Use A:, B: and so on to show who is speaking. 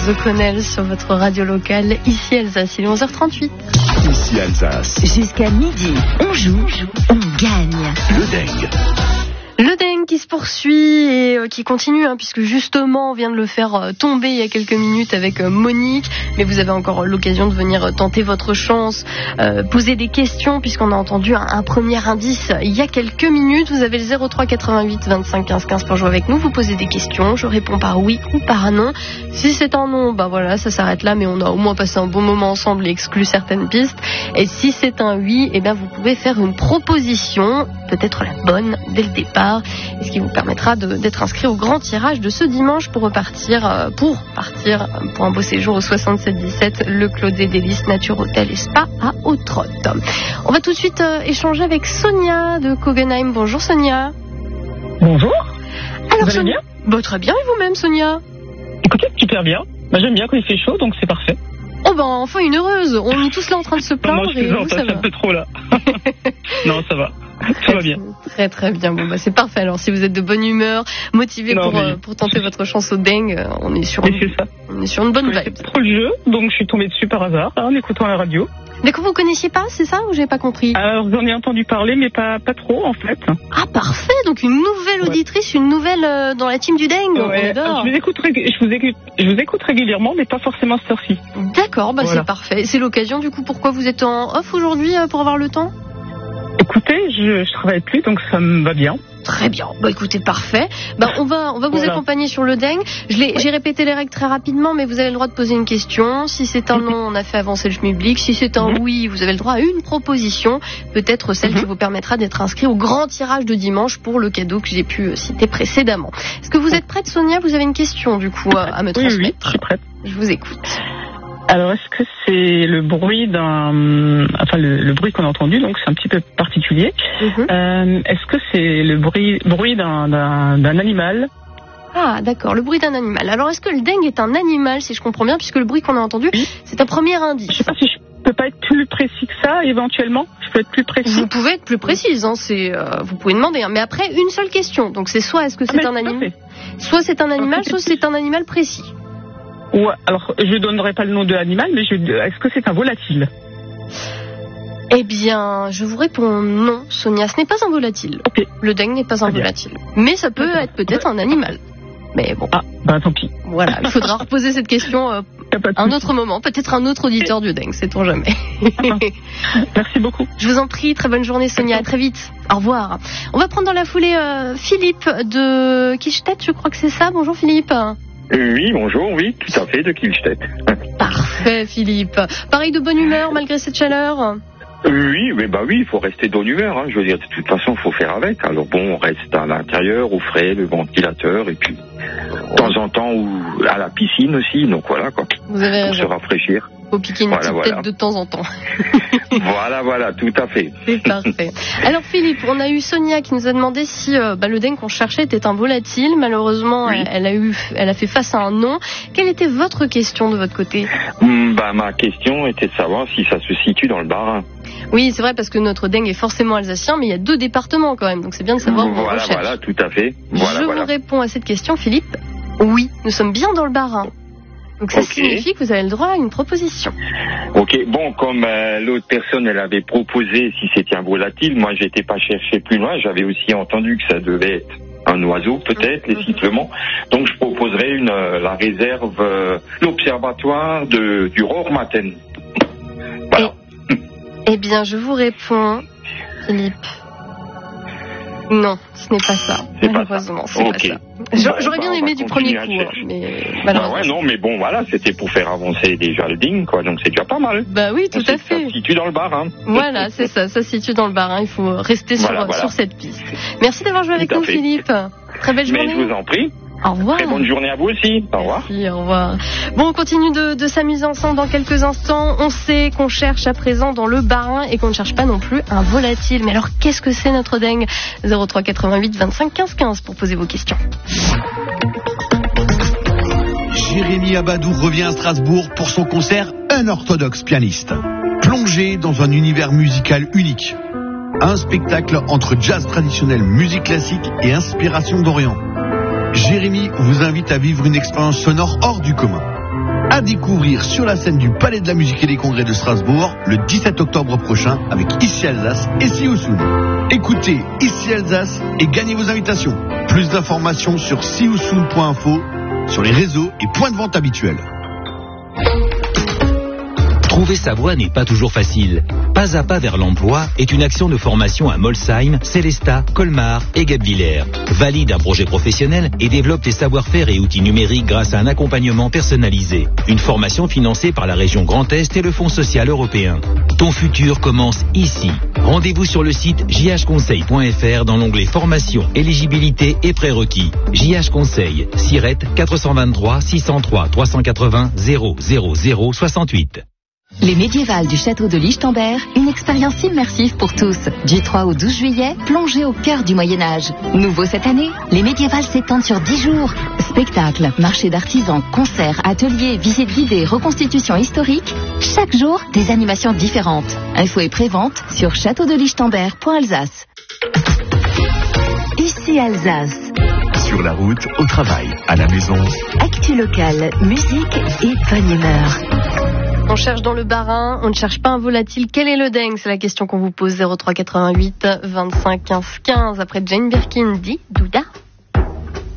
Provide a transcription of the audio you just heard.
A: The Connell sur votre radio locale. Ici Alsace, il est 11h38.
B: Ici Alsace.
C: Jusqu'à midi, on joue, on gagne.
B: Le Dengue.
A: Le Dengue qui se poursuit et qui continue, puisque justement on vient de le faire tomber il y a quelques minutes avec Monique. Mais vous avez encore l'occasion de venir tenter votre chance, poser des questions, puisqu'on a entendu un premier indice il y a quelques minutes. Vous avez le 03 88 25 15 15 pour jouer avec nous. Vous posez des questions, je réponds par oui ou par non. Si c'est un non, voilà, ça s'arrête là, mais on a au moins passé un bon moment ensemble et exclu certaines pistes. Et si c'est un oui, vous pouvez faire une proposition, peut-être la bonne dès le départ, ce qui vous permettra d'être inscrit au grand tirage de ce dimanche pour partir pour un beau séjour au 77-17 Le Clos des Délices Nature Hôtel et Spa à Autrotte. On va tout de suite échanger avec Sonia de Kogenheim. Bonjour Sonia.
D: Bonjour.
A: Alors,
D: vous allez bien?
A: Très bien, et vous-même Sonia?
D: Écoutez, super bien. J'aime bien quand il fait chaud, donc c'est parfait.
A: Enfin une heureuse. On est tous là en train de se plaindre.
D: Non, je plaisante,
A: ça va
D: un peu trop là. Non, ça va. Tout va bien.
A: Très très bien. C'est parfait. Alors si vous êtes de bonne humeur, motivé pour tenter votre chance au Dengue, on est sur une bonne vibe.
D: C'est trop le jeu, donc je suis tombée dessus par hasard en écoutant la radio.
A: D'accord, vous connaissiez pas, c'est ça, ou j'ai pas compris?
D: Alors j'en ai entendu parler, mais pas trop en fait.
A: Ah parfait, donc une nouvelle auditrice, une nouvelle dans la team du Dengue.
D: Ouais. Je vous écoute régulièrement, mais pas forcément cette heure-ci.
A: D'accord, c'est parfait. C'est l'occasion du coup. Pourquoi vous êtes en off aujourd'hui pour avoir le temps?
D: Écoutez, je travaille plus, donc ça me va bien.
A: Très bien. Écoutez, parfait. On va vous accompagner sur le Dengue. J'ai répété les règles très rapidement, mais vous avez le droit de poser une question. Si c'est un non, on a fait avancer le schmilblick. Si c'est un oui, vous avez le droit à une proposition, peut-être celle qui vous permettra d'être inscrit au grand tirage de dimanche pour le cadeau que j'ai pu citer précédemment. Est-ce que vous êtes prête, Sonia? Vous avez une question du coup à me transmettre?
D: Oui, je suis prête.
A: Je vous écoute. Alors,
D: est-ce que c'est le bruit le bruit qu'on a entendu, donc c'est un petit peu particulier. Est-ce que c'est le bruit d'un animal?
A: Ah, d'accord, le bruit d'un animal. Alors, est-ce que le Dengue est un animal, si je comprends bien, puisque le bruit qu'on a entendu, c'est un premier indice?
D: Je sais pas si je peux pas être plus précis que ça, éventuellement. Je peux être plus précis.
A: Vous pouvez être plus précise, vous pouvez demander. Mais après, une seule question. Donc, c'est soit est-ce que c'est un animal, soit c'est un animal, soit c'est un animal précis.
D: Ouais, alors je donnerai pas le nom de l'animal, mais est-ce que c'est un volatile?
A: Je vous réponds non, Sonia, ce n'est pas un volatile.
D: Okay.
A: Le Dengue n'est pas un volatile. Mais ça peut être peut-être un animal. Mais bon.
D: Tant pis.
A: Voilà, il faudra reposer cette question à un autre moment. Peut-être un autre auditeur du Dengue, sait-on jamais.
D: Merci beaucoup.
A: Je vous en prie, très bonne journée Sonia, à très vite. Au revoir. On va prendre dans la foulée Philippe de Kielstedt, je crois que c'est ça. Bonjour Philippe.
E: Oui, bonjour, oui, tout à fait, de Kielstedt.
A: Parfait, Philippe. Pareil de bonne humeur malgré cette chaleur?
E: Oui, il faut rester de bonne humeur, Je veux dire, de toute façon, il faut faire avec. Alors on reste à l'intérieur, au frais, le ventilateur, et puis de temps en temps à la piscine aussi, donc voilà, quoi.
A: Vous avez
E: pour se rafraîchir.
A: Faut piquer une petite tête de temps en temps.
E: Voilà, tout à fait.
A: C'est parfait. Alors Philippe, on a eu Sonia qui nous a demandé si le Dengue qu'on cherchait était un volatile. Malheureusement, elle a fait face à un non. Quelle était votre question de votre côté?
E: Ma question était de savoir si ça se situe dans le Bas-Rhin.
A: Oui, c'est vrai, parce que notre Dengue est forcément alsacien, mais il y a 2 départements quand même, donc c'est bien de savoir où on recherche.
E: Voilà, tout à fait.
A: Je vous réponds à cette question, Philippe. Oui, nous sommes bien dans le Bas-Rhin. Donc ça signifie que vous avez le droit à une proposition.
E: Ok, comme l'autre personne, elle avait proposé si c'était un volatile, moi j'étais pas cherché plus loin, j'avais aussi entendu que ça devait être un oiseau peut-être, les sifflements. Donc je proposerais la réserve, l'observatoire du Rohrmatten. Voilà.
A: Je vous réponds, Philippe. Non, ce n'est pas ça. Malheureusement, c'est pas ça. J'aurais bien aimé du premier coup, mais malheureusement.
E: Mais voilà, c'était pour faire avancer déjà le Dengue, quoi. Donc c'est déjà pas mal.
A: Oui, tout à fait.
E: Ça se situe dans le Bas-Rhin.
A: Voilà, c'est ça. Ça se situe dans le Bas-Rhin. Il faut rester sur cette piste. Merci d'avoir joué avec nous, Philippe. Très belle journée.
E: Mais je vous en prie.
A: Au revoir.
E: Très bonne journée à vous aussi. Au revoir.
A: Merci, au revoir. On continue de s'amuser ensemble dans quelques instants. On sait qu'on cherche à présent dans le Bas-Rhin et qu'on ne cherche pas non plus un volatile. Mais alors, qu'est-ce que c'est notre Dengue? 03 88 25 15 15 pour poser vos questions.
B: Jérémy Abadou revient à Strasbourg pour son concert Un orthodoxe pianiste. Plongé dans un univers musical unique. Un spectacle entre jazz traditionnel, musique classique et inspiration d'Orient. Jérémy vous invite à vivre une expérience sonore hors du commun. À découvrir sur la scène du Palais de la Musique et des Congrès de Strasbourg le 17 octobre prochain avec Ici Alsace et See You Soon. Écoutez Ici Alsace et gagnez vos invitations. Plus d'informations sur seeyousoon.info, sur les réseaux et points de vente habituels.
F: Trouver sa voie n'est pas toujours facile. Pas à pas vers l'emploi est une action de formation à Molsheim, Célestat, Colmar et Guebwiller. Valide un projet professionnel et développe tes savoir-faire et outils numériques grâce à un accompagnement personnalisé. Une formation financée par la région Grand Est et le Fonds social européen. Ton futur commence ici. Rendez-vous sur le site jhconseil.fr dans l'onglet formation, éligibilité et prérequis. JH Conseil, Sirette 423 603 380 000 68.
C: Les médiévales du château de Lichtenberg, une expérience immersive pour tous. Du 3 au 12 juillet, plongez au cœur du Moyen-Âge. Nouveau cette année, les médiévales s'étendent sur 10 jours. Spectacles, marchés d'artisans, concerts, ateliers, visites guidées, reconstitutions historiques. Chaque jour, des animations différentes. Info et prévente sur châteaudelichtenberg.alsace. Ici Alsace.
G: Sur la route, au travail, à la maison.
C: Actu locale, musique et bonne humeur.
A: On cherche dans le Bas-Rhin, on ne cherche pas un volatile. Quel est le dingue? C'est la question qu'on vous pose. 03 88 25 15 15. Après Jane Birkin dit Douda.